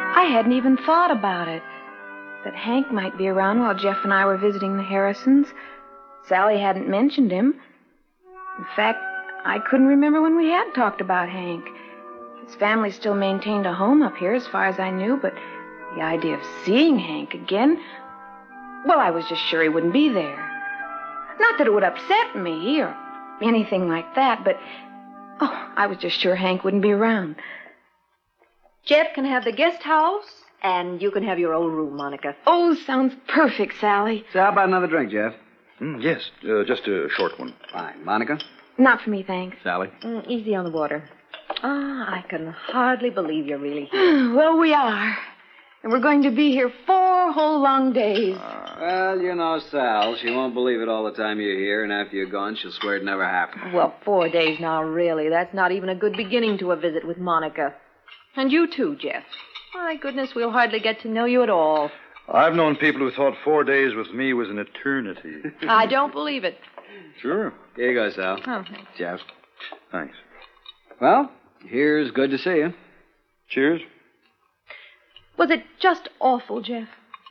I hadn't even thought about it. That Hank might be around while Jeff and I were visiting the Harrisons. Sally hadn't mentioned him. In fact, I couldn't remember when we had talked about Hank. His family still maintained a home up here as far as I knew, but the idea of seeing Hank again, well, I was just sure he wouldn't be there. Not that it would upset me or anything like that, but, I was just sure Hank wouldn't be around. Jeff can have the guest house, and you can have your old room, Monica. Oh, sounds perfect, Sally. So how about another drink, Jeff? Yes, just a short one. Fine. Monica? Not for me, thanks. Sally? Easy on the water. I can hardly believe you're really here. Well, we are. And we're going to be here 4 whole long days. Well, you know Sal. She won't believe it all the time you're here, and after you're gone, she'll swear it never happened. Well, 4 days now, really. That's not even a good beginning to a visit with Monica. And you too, Jeff. My goodness, we'll hardly get to know you at all. I've known people who thought 4 days with me was an eternity. I don't believe it. Sure. Here you go, Sal. Oh, thanks. Jeff. Thanks. Well, here's good to see you. Cheers. Was it just awful, Jeff?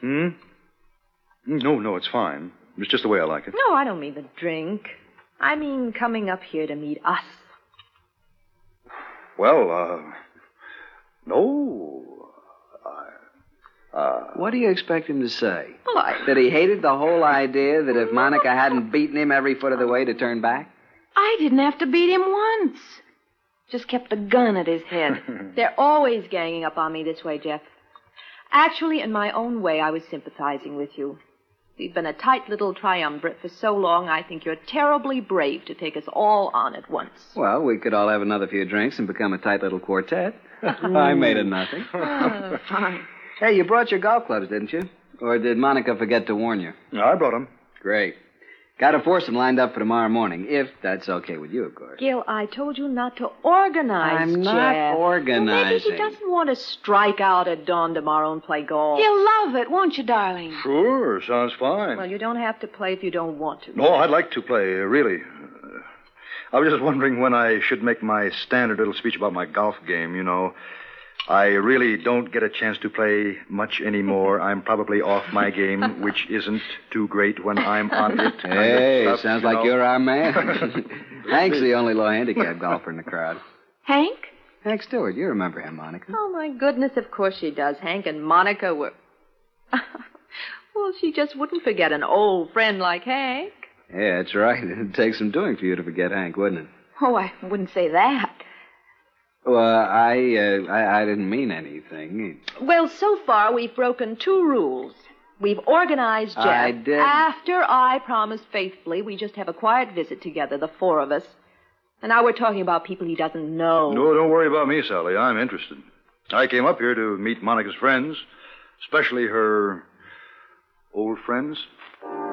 No, it's fine. It's just the way I like it. No, I don't mean the drink. I mean coming up here to meet us. Well, no. What do you expect him to say? Well, That he hated the whole idea that if Monica hadn't beaten him every foot of the way to turn back? I didn't have to beat him once. Just kept the gun at his head. They're always ganging up on me this way, Jeff. Actually, in my own way, I was sympathizing with you. We've been a tight little triumvirate for so long, I think you're terribly brave to take us all on at once. Well, we could all have another few drinks and become a tight little quartet. I made it nothing. Fine. Hey, you brought your golf clubs, didn't you? Or did Monica forget to warn you? No, I brought him. Great. Got a foursome lined up for tomorrow morning, if that's okay with you, of course. Gil, I told you not to organize, I'm Jeff. not organizing. Well, maybe he doesn't want to strike out at dawn tomorrow and play golf. You'll love it, won't you, darling? Sure, sounds fine. Well, you don't have to play if you don't want to. No, I'd like to play, really. I was just wondering when I should make my standard little speech about my golf game, you know. I really don't get a chance to play much anymore. I'm probably off my game, which isn't too great when I'm on it. Hey, Stuff, sounds you like know. you're our man. Hank's the only low-handicap golfer in the crowd. Hank? Hank Stewart, you remember him, Monica. Oh, my goodness, of course she does. Hank and Monica were... Well, she just wouldn't forget an old friend like Hank. Yeah, that's right. It'd take some doing for you to forget Hank, wouldn't it? Oh, I wouldn't say that. Well, I didn't mean anything. Well, so far, we've broken 2 rules. We've organized Jeff. I did. After I promised faithfully, we just have a quiet visit together, the 4 of us. And now we're talking about people he doesn't know. No, don't worry about me, Sally. I'm interested. I came up here to meet Monica's friends, especially her old friends.